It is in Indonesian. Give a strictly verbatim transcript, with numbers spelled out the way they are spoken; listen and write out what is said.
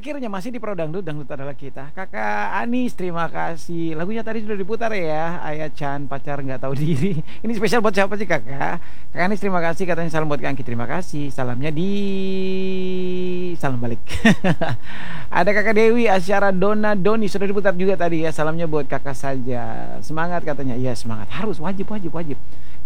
akhirnya masih di Pro Dangdut, Dangdut adalah kita. Kakak Anis, terima kasih. Lagunya tadi sudah diputar ya. Ayah Chan, pacar nggak tahu diri. Ini spesial buat siapa sih kakak? Kakak Anis, terima kasih. Katanya salam buat Kak Angki. Terima kasih. Salamnya di salam balik. Ada kakak Dewi, Asyara Dona Doni sudah diputar juga tadi ya. Salamnya buat kakak saja. Semangat katanya. Iya semangat. Harus wajib wajib wajib.